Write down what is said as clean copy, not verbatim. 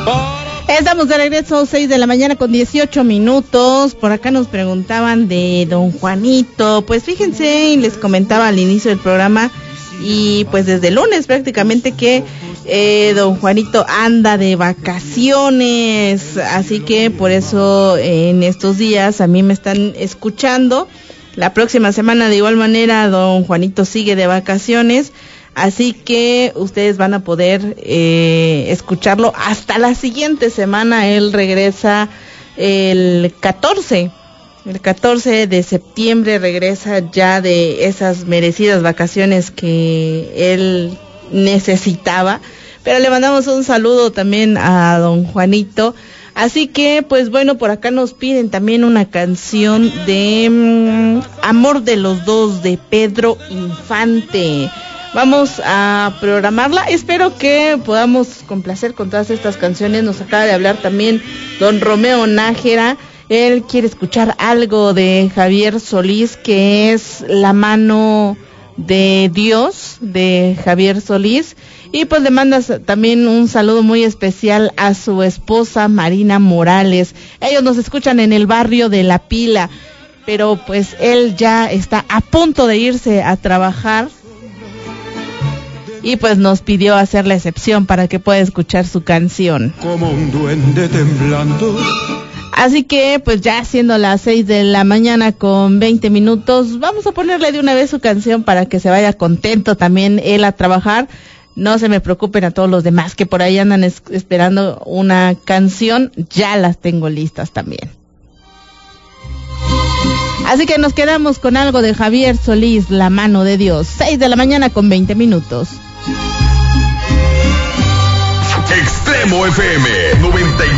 Estamos de regreso, 6 de la mañana con 18 minutos. Por acá nos preguntaban de don Juanito. Pues fíjense, y les comentaba al inicio del programa, y pues desde el lunes prácticamente que don Juanito anda de vacaciones. Así que por eso en estos días a mí me están escuchando. La próxima semana de igual manera don Juanito sigue de vacaciones. Así que ustedes van a poder escucharlo hasta la siguiente semana. Él regresa el 14 de septiembre, regresa ya de esas merecidas vacaciones que él necesitaba. Pero le mandamos un saludo también a don Juanito. Así que, pues bueno, por acá nos piden también una canción de Amor de los Dos, de Pedro Infante. Vamos a programarla. Espero que podamos complacer con todas estas canciones. Nos acaba de hablar también don Romeo Nájera. Él quiere escuchar algo de Javier Solís, que es La Mano de Dios, de Javier Solís. Y pues le mandas también un saludo muy especial a su esposa Marina Morales. Ellos nos escuchan en el barrio de La Pila, pero pues él ya está a punto de irse a trabajar. Y pues nos pidió hacer la excepción para que pueda escuchar su canción. Como un duende temblando. Así que pues ya siendo las 6 de la mañana con 20 minutos, vamos a ponerle de una vez su canción para que se vaya contento también él a trabajar. No se me preocupen a todos los demás que por ahí andan esperando una canción, ya las tengo listas también. Así que nos quedamos con algo de Javier Solís, La Mano de Dios. 6 de la mañana con 20 minutos. Extremo FM 97.1